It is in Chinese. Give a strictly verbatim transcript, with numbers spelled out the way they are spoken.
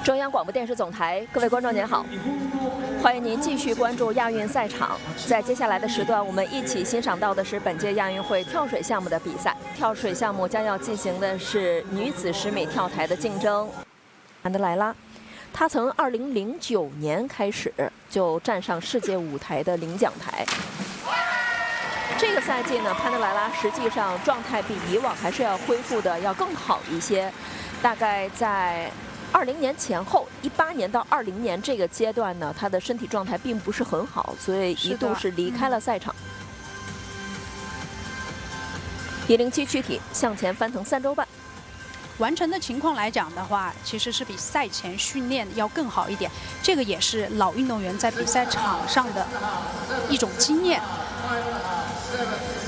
中央广播电视总台，各位观众您好，欢迎您继续关注亚运赛场。在接下来的时段，我们一起欣赏到的是本届亚运会跳水项目的比赛。跳水项目将要进行的是女子十米跳台的竞争。潘德莱拉，她从二零零九年开始就站上世界舞台的领奖台。这个赛季呢，潘德莱拉实际上状态比以往还是要恢复的要更好一些，大概在二零年前后，一八年到二零年这个阶段呢，他的身体状态并不是很好，所以一度是离开了赛场。一零七躯体向前翻腾三周半， 完成的情况来讲的话，其实是比赛前训练要更好一点。这个也是老运动员在比赛场上的一种经验。